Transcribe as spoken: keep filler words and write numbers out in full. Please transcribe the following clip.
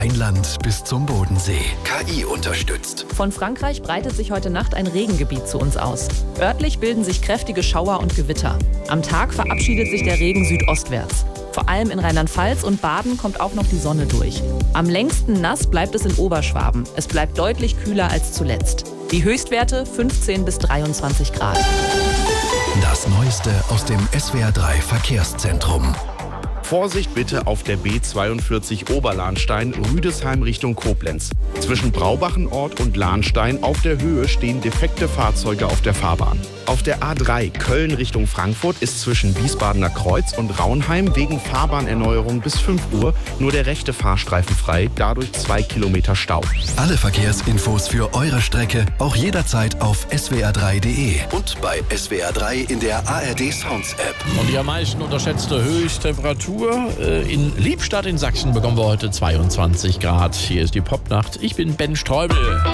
Rheinland bis zum Bodensee. K I unterstützt. Von Frankreich breitet sich heute Nacht ein Regengebiet zu uns aus. Örtlich bilden sich kräftige Schauer und Gewitter. Am Tag verabschiedet sich der Regen südostwärts. Vor allem in Rheinland-Pfalz und Baden kommt auch noch die Sonne durch. Am längsten nass bleibt es in Oberschwaben. Es bleibt deutlich kühler als zuletzt. Die Höchstwerte fünfzehn bis dreiundzwanzig Grad. Das Neueste aus dem S W R drei Verkehrszentrum. Vorsicht bitte auf der B zweiundvierzig Oberlahnstein, Rüdesheim Richtung Koblenz. Zwischen Braubachenort und Lahnstein auf der Höhe stehen defekte Fahrzeuge auf der Fahrbahn. Auf der A drei Köln Richtung Frankfurt ist zwischen Wiesbadener Kreuz und Raunheim wegen Fahrbahnerneuerung bis fünf Uhr nur der rechte Fahrstreifen frei, dadurch zwei Kilometer Stau. Alle Verkehrsinfos für eure Strecke auch jederzeit auf s w r drei punkt d e und bei S W R drei in der A R D Sounds App. Und die am meisten unterschätzte Höchsttemperatur in Liebstadt in Sachsen bekommen wir heute zweiundzwanzig Grad. Hier ist die Popnacht. Ich bin Ben Streubel.